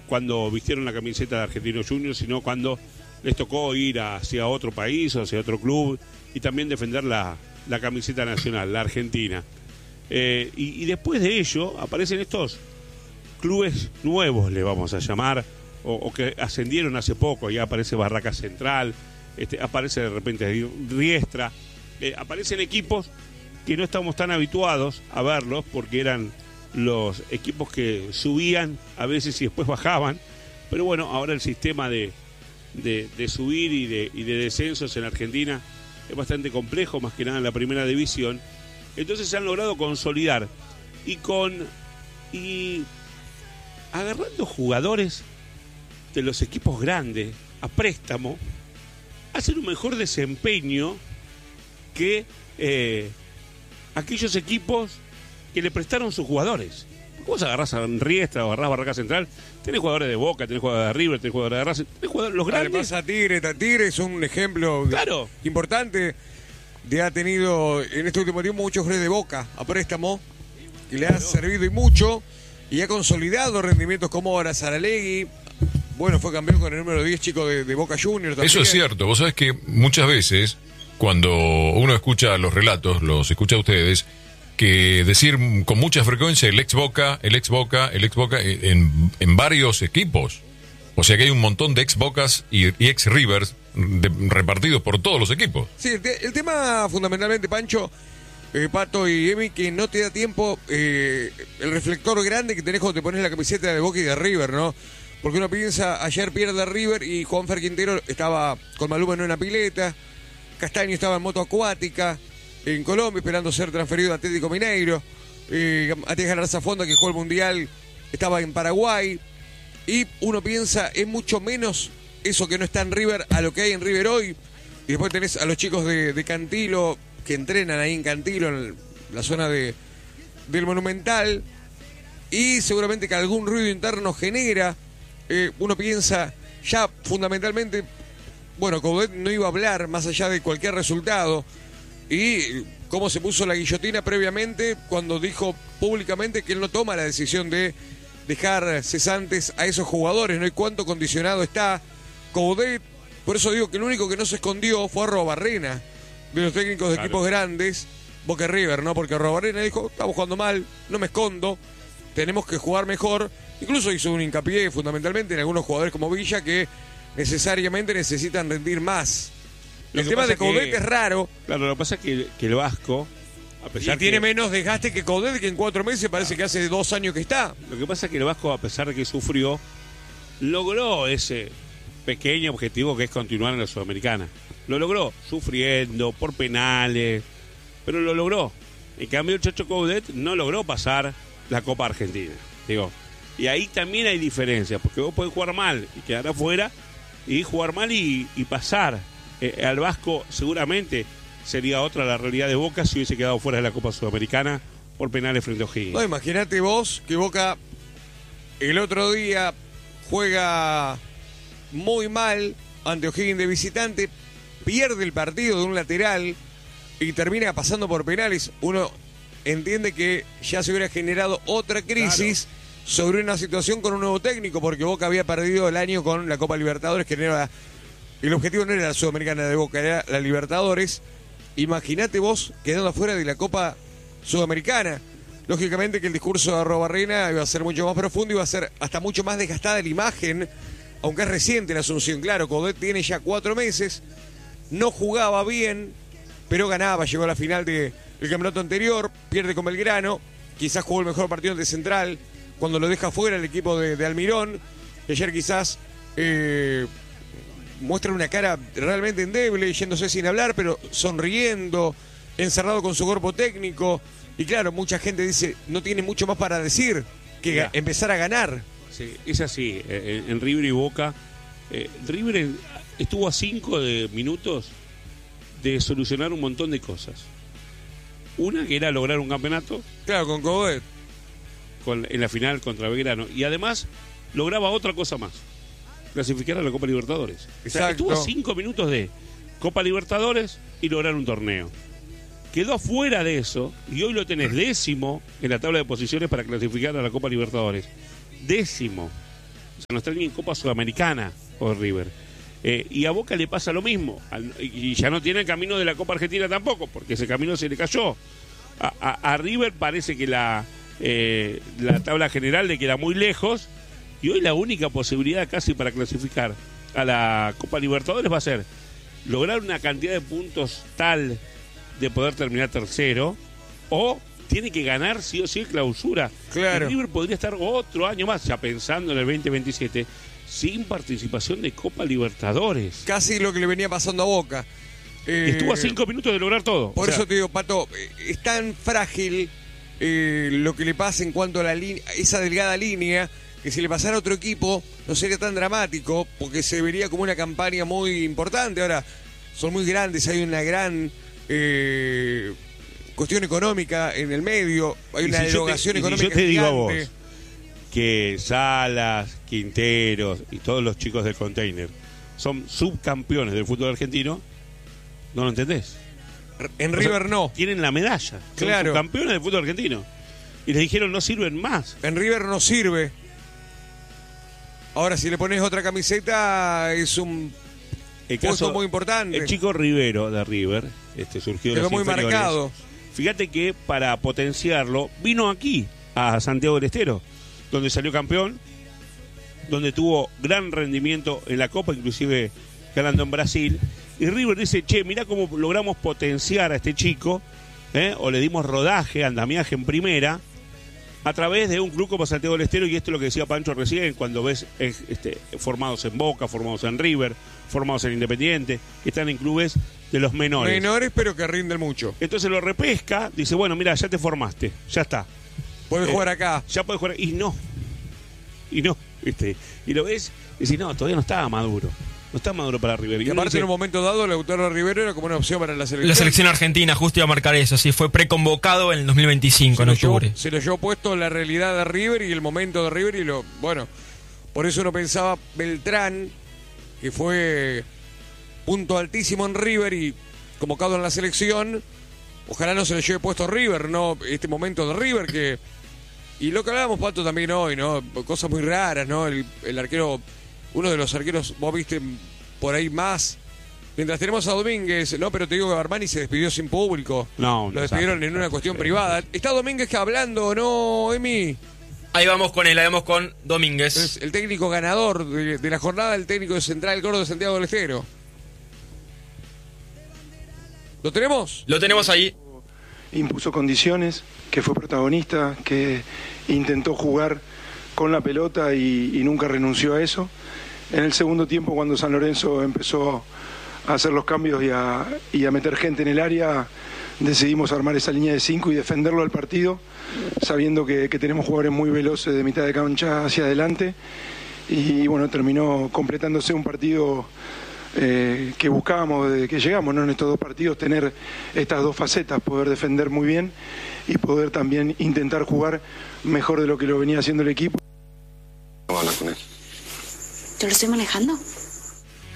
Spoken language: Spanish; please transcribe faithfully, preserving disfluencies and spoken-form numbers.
cuando vistieron la camiseta de Argentinos Juniors, sino cuando les tocó ir hacia otro país o hacia otro club y también defender la, la camiseta nacional, la Argentina. Eh, y, y después de ello aparecen estos clubes nuevos, le vamos a llamar, o, o que ascendieron hace poco. Ya aparece Barraca Central, este, aparece de repente Riestra, eh, aparecen equipos que no estamos tan habituados a verlos porque eran los equipos que subían a veces y después bajaban, pero bueno, ahora el sistema de, de, de subir y de, y de descensos en Argentina es bastante complejo, más que nada en la primera división. Entonces se han logrado consolidar y con y agarrando jugadores de los equipos grandes a préstamo, hacen un mejor desempeño que eh, aquellos equipos que le prestaron sus jugadores. Vos agarrás a Riestra o agarrás Barraca Central, tenés jugadores de Boca, tenés jugadores de River, tenés jugadores de Racing, tenés jugadores, los grandes. Además a Tigre, Tigre es un ejemplo claro. importante de ha tenido en este último tiempo muchos jugadores de Boca a préstamo y le ha claro. servido y mucho y ha consolidado rendimientos como ahora Saralegui. Bueno, fue campeón con el número diez chico de, de Boca Juniors también. Eso es cierto, vos sabés que muchas veces cuando uno escucha los relatos, los escucha a ustedes, que decir con mucha frecuencia el ex Boca, el ex Boca, el ex Boca en, en varios equipos. O sea que hay un montón de ex Bocas y, y ex Rivers de, repartidos por todos los equipos. Sí, el, te, el tema fundamentalmente, Pancho, eh, Pato y Emi, que no te da tiempo eh, el reflector grande que tenés cuando te pones la camiseta de Boca y de River, ¿no? Porque uno piensa, ayer pierde River y Juanfer Quintero estaba con Maluma en una pileta, Castaño estaba en moto acuática en Colombia esperando ser transferido a Atlético Mineiro, eh, Matías Galarza Fonda, que jugó el Mundial, estaba en Paraguay, y uno piensa, es mucho menos eso que no está en River a lo que hay en River hoy. Y después tenés a los chicos de, de Cantilo, que entrenan ahí en Cantilo, en la zona de del Monumental, y seguramente que algún ruido interno genera. Eh, uno piensa, ya fundamentalmente, bueno, Coudet no iba a hablar más allá de cualquier resultado, y cómo se puso la guillotina previamente cuando dijo públicamente que él no toma la decisión de dejar cesantes a esos jugadores, ¿no? Y cuánto condicionado está Coudet. Por eso digo que el único que no se escondió fue Arrobarrena, de los técnicos de claro. equipos grandes, Boca y River, ¿no? Porque Arrobarrena dijo, estamos jugando mal, no me escondo, tenemos que jugar mejor. Incluso hizo un hincapié fundamentalmente en algunos jugadores como Villa que necesariamente necesitan rendir más. Lo el tema de Coudet es raro. Claro, lo que pasa es que, que el Vasco, a pesar y tiene que, menos desgaste que Coudet, que en cuatro meses parece ah, que hace dos años que está. Lo que pasa es que el Vasco, a pesar de que sufrió, logró ese pequeño objetivo que es continuar en la Sudamericana. Lo logró, sufriendo, por penales, pero lo logró. En cambio, el Chacho Coudet no logró pasar la Copa Argentina. Digo, y ahí también hay diferencias, porque vos podés jugar mal y quedar afuera, y jugar mal y, y pasar. Eh, al Vasco seguramente sería otra la realidad de Boca si hubiese quedado fuera de la Copa Sudamericana por penales frente a O'Higgins. No, imagínate vos que Boca el otro día juega muy mal ante O'Higgins de visitante, pierde el partido de un lateral y termina pasando por penales. Uno entiende que ya se hubiera generado otra crisis claro. sobre una situación con un nuevo técnico, porque Boca había perdido el año con la Copa Libertadores, que no era, el objetivo no era la Sudamericana de Boca, era la Libertadores. Imagínate vos quedando afuera de la Copa Sudamericana. Lógicamente que el discurso de Arrobarrena iba a ser mucho más profundo, iba a ser hasta mucho más desgastada la imagen, aunque es reciente la asunción. Claro, Coudet tiene ya cuatro meses, no jugaba bien, pero ganaba, llegó a la final del campeonato anterior, pierde con Belgrano, quizás jugó el mejor partido de Central, cuando lo deja fuera el equipo de, de Almirón, que ayer quizás eh, muestra una cara realmente endeble, yéndose sin hablar, pero sonriendo, encerrado con su cuerpo técnico. Y claro, mucha gente dice, no tiene mucho más para decir que Mira, empezar a ganar. Sí, es así, en, en River y Boca. Eh, River estuvo a cinco de minutos de solucionar un montón de cosas. Una que era lograr un campeonato. Claro, con Coudet. Con, en la final contra Belgrano. Y además lograba otra cosa más. Clasificar a la Copa Libertadores. O sea, estuvo a cinco minutos de Copa Libertadores y lograr un torneo. Quedó fuera de eso y hoy lo tenés décimo en la tabla de posiciones para clasificar a la Copa Libertadores. Décimo. O sea, no está ni en Copa Sudamericana o River. Eh, y a Boca le pasa lo mismo. Al, y ya no tiene el camino de la Copa Argentina tampoco, porque ese camino se le cayó. A, a, a River parece que la, eh, la tabla general le queda muy lejos. Y hoy la única posibilidad casi para clasificar a la Copa Libertadores va a ser lograr una cantidad de puntos tal de poder terminar tercero, o tiene que ganar sí o sí clausura. Claro. El River podría estar otro año más, ya pensando en el veinte veintisiete, sin participación de Copa Libertadores. Casi lo que le venía pasando a Boca. Eh, Estuvo a cinco minutos de lograr todo. Por O sea, eso te digo, Pato, es tan frágil eh, lo que le pasa en cuanto a la línea, esa delgada línea, que si le pasara a otro equipo no sería tan dramático, porque se vería como una campaña muy importante. Ahora, son muy grandes, hay una gran eh, cuestión económica en el medio, hay y una si yo derogación te, y económica si yo te digo a vos gigante. que Salas, Quinteros y todos los chicos del container son subcampeones del fútbol argentino, no lo entendés. En O sea, River no. Tienen la medalla. Son Claro. subcampeones del fútbol argentino. Y les dijeron no sirven más. En River no sirve. Ahora, si le pones otra camiseta, es un El puesto caso, muy importante. el chico Rivero de River, este surgió de Quedó las muy inferiores. marcado. Fíjate que para potenciarlo vino aquí a Santiago del Estero, donde salió campeón, donde tuvo gran rendimiento en la Copa, inclusive ganando en Brasil. Y River dice, che, mirá cómo logramos potenciar a este chico, ¿eh? o le dimos rodaje, andamiaje en primera, a través de un club como Santiago del Estero. Y esto es lo que decía Pancho recién, cuando ves eh, este, formados en Boca, formados en River, formados en Independiente, que están en clubes de los menores. Menores, pero que rinden mucho. Entonces lo repesca, dice, bueno, mira, ya te formaste, ya está. Puedes Eh, jugar acá. Ya puedes jugar, y no. Y no, este, y lo ves, y decís, no, todavía no estaba maduro. No está maduro para River. Y uno aparte, dice, en un momento dado, Lautaro Rivero era como una opción para la selección. La selección argentina, justo iba a marcar eso, sí, fue preconvocado en el dos mil veinticinco, se en lo llevó- octubre. se lo llevó puesto la realidad de River y el momento de River y lo, bueno, por eso uno pensaba Beltrán, que fue punto altísimo en River y convocado en la selección, ojalá no se lo lleve puesto River, no este momento de River que, y lo que hablábamos, Pato, también hoy, ¿no? Cosas muy raras, ¿no? El, el arquero, uno de los arqueros, vos viste por ahí más. Mientras tenemos a Domínguez, no, pero te digo que Armani se despidió sin público. No, Lo despidieron en una cuestión privada. ¿Está Domínguez hablando o no, Emi? Ahí vamos con él, ahí vamos con Domínguez. Es el técnico ganador de, de la jornada, el técnico de Central Córdoba de Santiago del Estero. ¿Lo tenemos? Lo tenemos ahí. Impuso condiciones, que fue protagonista, que intentó jugar con la pelota y, y nunca renunció a eso. En el segundo tiempo, cuando San Lorenzo empezó a hacer los cambios y a, y a meter gente en el área, decidimos armar esa línea de cinco y defenderlo al partido, sabiendo que, que tenemos jugadores muy veloces de mitad de cancha hacia adelante. Y bueno, terminó completándose un partido eh, que buscábamos desde que llegamos, ¿no? En estos dos partidos, tener estas dos facetas, poder defender muy bien y poder también intentar jugar mejor de lo que lo venía haciendo el equipo. Habla con él. ¿Yo lo estoy manejando?